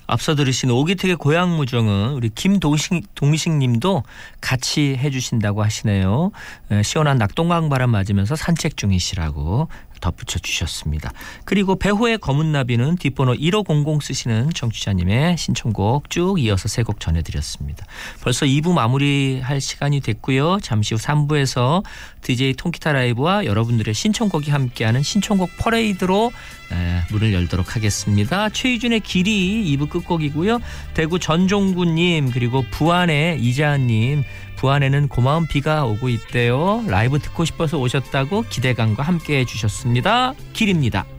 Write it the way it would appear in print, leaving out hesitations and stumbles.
앞서 들으신 오기택의 고향무정은 우리 김동식님도 같이 해주신다고 하시네요. 시원한 낙동강 바람 맞으면서 산책 중이시라고 덧붙여 주셨습니다. 그리고 배호의 검은나비는 뒷번호 1500 쓰시는 청취자님의 신청곡 쭉 이어서 세 곡 전해드렸습니다. 벌써 2부 마무리할 시간이 됐고요. 잠시 후 3부에서 DJ 통기타 라이브와 여러분들의 신청곡이 함께하는 신청곡 퍼레이드로 문을 열도록 하겠습니다. 최희준의 길이 2부 끝곡이고요. 대구 전종구님 그리고 부안의 이자은님, 부안에는 고마운 비가 오고 있대요. 라이브 듣고 싶어서 오셨다고 기대감과 함께해 주셨습니다. 길입니다.